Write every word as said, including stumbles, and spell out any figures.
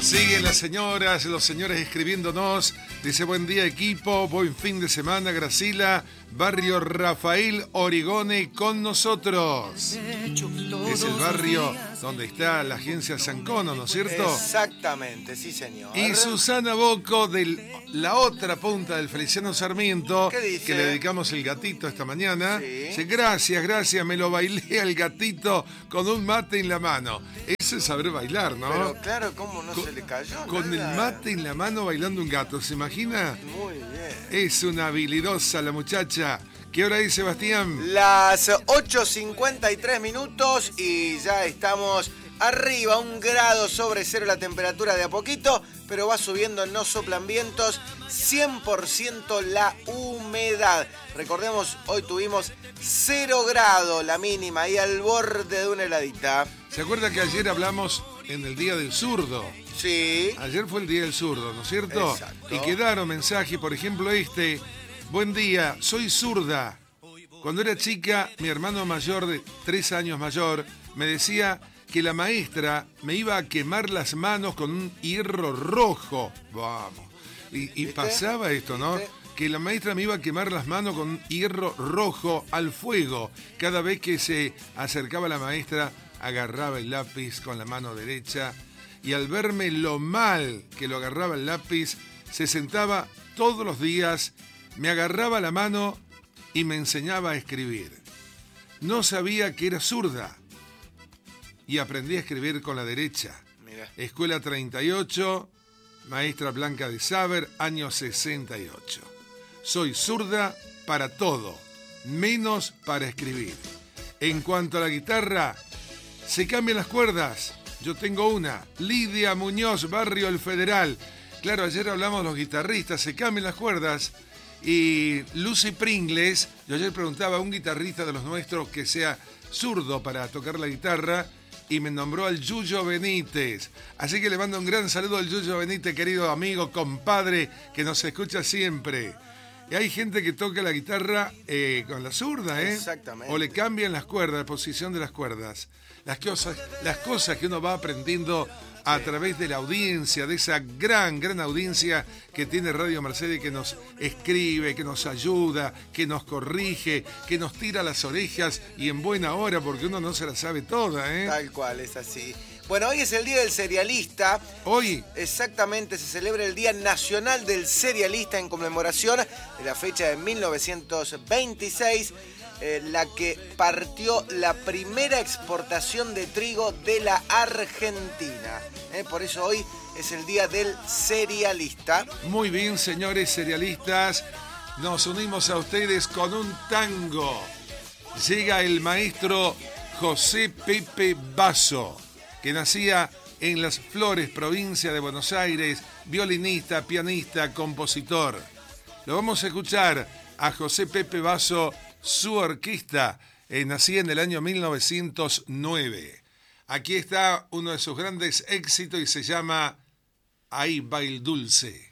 Siguen las señoras, los señores escribiéndonos. Dice, buen día equipo, buen fin de semana, Gracila, barrio Rafael Origone con nosotros. Es el barrio donde está la agencia Sancono, ¿no es cierto? Exactamente, sí señor. Y Susana Boco de la otra punta del Feliciano Sarmiento, ¿Qué dice? que le dedicamos el gatito esta mañana. Sí. Dice, gracias, gracias, me lo bailé al gatito con un mate en la mano. Eso es saber bailar, ¿no? Pero claro, ¿cómo no con, se le cayó? Con nada? el mate en la mano bailando un gato, ¿se imagina? Muy bien. Es una habilidosa la muchacha. ¿Qué hora es, Sebastián? Las ocho cincuenta y tres minutos y ya estamos arriba, un grado sobre cero la temperatura de a poquito, pero va subiendo, no soplan vientos, cien por ciento la humedad. Recordemos, hoy tuvimos cero grado la mínima y al borde de una heladita. ¿Se acuerda que ayer hablamos en el Día del Zurdo? Sí. Ayer fue el Día del Zurdo, ¿no es cierto? Exacto. Y quedaron mensajes, por ejemplo este, buen día, soy zurda. Cuando era chica, mi hermano mayor, de tres años mayor, me decía que la maestra me iba a quemar las manos con un hierro rojo. Vamos. Y, y pasaba esto, ¿no? ¿Viste? Que la maestra me iba a quemar las manos con un hierro rojo al fuego. Cada vez que se acercaba la maestra, agarraba el lápiz con la mano derecha y al verme lo mal que lo agarraba el lápiz, se sentaba todos los días, me agarraba la mano y me enseñaba a escribir. No sabía que era zurda y aprendí a escribir con la derecha. Mira. Escuela treinta y ocho, maestra Blanca de Saber, año sesenta y ocho. Soy zurda para todo, menos para escribir. En cuanto a la guitarra, se cambian las cuerdas. Yo tengo una, Lidia Muñoz, barrio El Federal. Claro, ayer hablamos de los guitarristas, se cambian las cuerdas. Y Lucy Pringles, yo ayer preguntaba a un guitarrista de los nuestros que sea zurdo para tocar la guitarra y me nombró al Yuyo Benítez. Así que le mando un gran saludo al Yuyo Benítez, querido amigo, compadre, que nos escucha siempre. Y hay gente que toca la guitarra eh, con la zurda, ¿eh? Exactamente. O le cambian las cuerdas, la posición de las cuerdas. Las cosas, las cosas que uno va aprendiendo a través de la audiencia, de esa gran, gran audiencia que tiene Radio Mercedes, que nos escribe, que nos ayuda, que nos corrige, que nos tira las orejas y en buena hora, porque uno no se la sabe toda, ¿eh? Tal cual, es así. Bueno, hoy es el Día del Cerealista. Hoy, Exactamente, se celebra el Día Nacional del Cerealista en conmemoración de la fecha de mil novecientos veintiséis, eh, la que partió la primera exportación de trigo de la Argentina. Eh, por eso hoy es el Día del Cerealista. muy bien, señores cerealistas, nos unimos a ustedes con un tango. Llega el maestro José Pepe Basso, que nacía en Las Flores, provincia de Buenos Aires, violinista, pianista, compositor. Lo vamos a escuchar a José Pepe Basso, su orquesta, eh, nacía en el año mil novecientos nueve. Aquí está uno de sus grandes éxitos y se llama Ahí va el dulce.